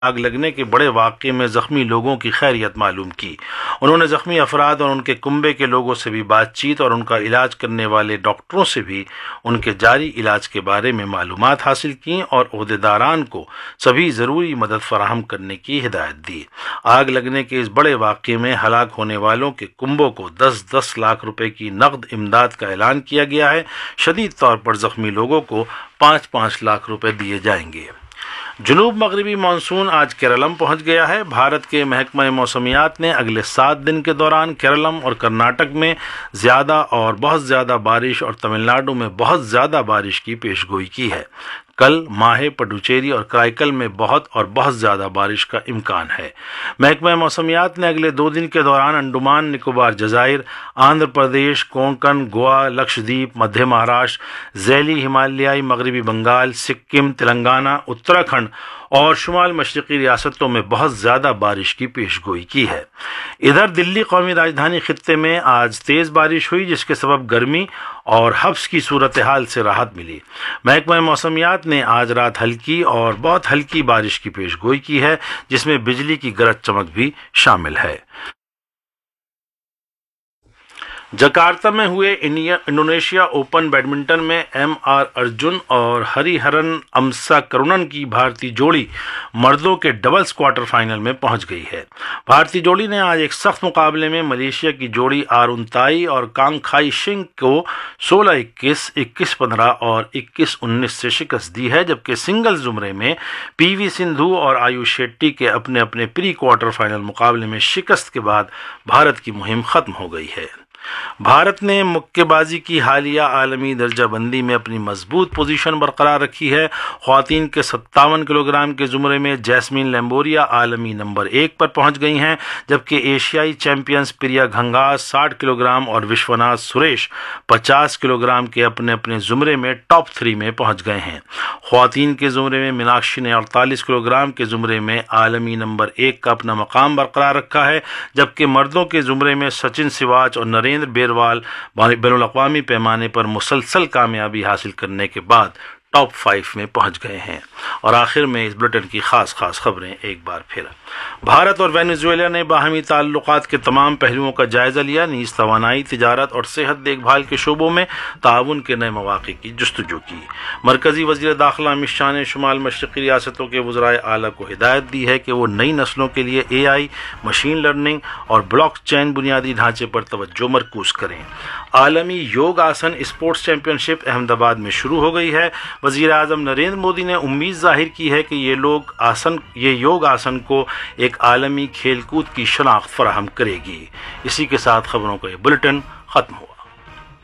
आग लगने के बड़े वाक़ये में ज़ख्मी लोगों की खैरियत मालूम की। उन्होंने ज़ख्मी अफराद और उनके कुंबे के लोगों से भी बातचीत और उनका इलाज करने वाले डॉक्टरों से भी उनके जारी इलाज के बारे में मालूमात हासिल की और ओहदेदारान को सभी ज़रूरी मदद फराहम करने की हिदायत दी। आग लगने के इस बड़े वाक़ये में हलाक होने वालों के कुंबों को 10-10 लाख रुपए की नकद इमदाद का ऐलान किया गया है। शदीद तौर पर ज़ख्मी लोगों को 5-5 लाख रुपए दिए जाएंगे। जनूब मगरबी मानसून आज केरलम पहुंच गया है। भारत के महकमा मौसमियात ने अगले 7 दिन के दौरान केरलम और कर्नाटक में ज़्यादा और बहुत ज़्यादा बारिश और तमिलनाडु में बहुत ज़्यादा बारिश की पेशगोई की है। कल माहे, पुडुचेरी और कराईकल में बहुत और बहुत ज़्यादा बारिश का इम्कान है। महकमा मौसमियात ने अगले 2 दिन के दौरान अंडमान निकोबार जज़ाइर, आंध्र प्रदेश, कोंकण, गोवा, लक्षद्वीप, मध्य महाराष्ट्र, ज़ैली हिमालयाई मगरबी बंगाल, सिक्किम, तेलंगाना, उत्तराखंड और शुमाल मशरक़ी रियासतों में बहुत ज़्यादा बारिश की पेशगोई की है। इधर दिल्ली कौमी राजधानी खित्ते में आज तेज़ बारिश हुई, जिसके सबब गर्मी और हब्स की सूरत हाल से राहत मिली। महकमा मौसमियात ने आज रात हल्की और बहुत हल्की बारिश की पेशगोई की है, जिसमें बिजली की गरज चमक भी शामिल है। जकार्ता में हुए इंडोनेशिया ओपन बैडमिंटन में M.R. अर्जुन और हरिहरन अमसाकरुणन की भारतीय जोड़ी मर्दों के डबल्स क्वार्टर फाइनल में पहुंच गई है। भारतीय जोड़ी ने आज एक सख्त मुकाबले में मलेशिया की जोड़ी आरुन ताई और कांग खाई शिंग को 16-21, 21-15 और 21-19 से शिकस्त दी है, जबकि सिंगल जुमरे में PV सिंधु और आयुष शेट्टी के अपने अपने प्री क्वार्टर फाइनल मुकाबले में शिकस्त के बाद भारत की मुहिम खत्म हो गई है। भारत ने मुक्केबाजी की हालिया आलमी दर्जा बंदी में अपनी मजबूत पोजीशन बरकरार रखी है। ख्वातीन के 57 किलोग्राम के जुमरे में जैस्मीन लैम्बोरिया आलमी नंबर 1 पर पहुंच गई हैं, जबकि एशियाई चैंपियंस प्रिया घंगास 60 किलोग्राम और विश्वनाथ सुरेश 50 किलोग्राम के अपने अपने जुमरे में टॉप 3 में पहुंच गए हैं। ख्वातीन के जुमरे में मीनाक्षी ने 48 किलोग्राम के जुमरे में आलमी नंबर 1 का अपना मकाम बरकरार रखा है, जबकि मर्दों के जुमरे में सचिन सिवाच और नरेंद्र बेरवाल बैनुल अक़वामी पैमाने पर मुसलसल कामयाबी हासिल करने के बाद टॉप 5 में पहुंच गए हैं। और आखिर में इस बुलेटिन की खास खबरें एक बार फिर। भारत और वेनेजुएला ने बाहमी ताल्लुकात के तमाम पहलुओं का जायजा लिया। नीज़ तवानाई, तिजारत और सेहत देखभाल के शोबों में ताउन के नए मौक़े की जुस्तजू की। मरकजी वज़ीर दाखिला अमित शाह ने शुमाल मशरक़ी रियासतों के वज़राए आला को हिदायत दी है कि वो नई नस्लों के लिए AI, मशीन लर्निंग और ब्लॉक चेन बुनियादी ढांचे पर तवज्जो मरकूज़ करें। आलमी योग आसन स्पोर्ट्स चैंपियनशिप अहमदाबाद में शुरू हो गई है। वज़ीर आज़म नरेंद्र मोदी ने उम्मीद ज़ाहिर की है कि ये योग आसन को एक आलमी खेलकूद की शनाख्त फराहम करेगी। इसी के साथ खबरों का ये बुलेटिन ख़त्म हुआ।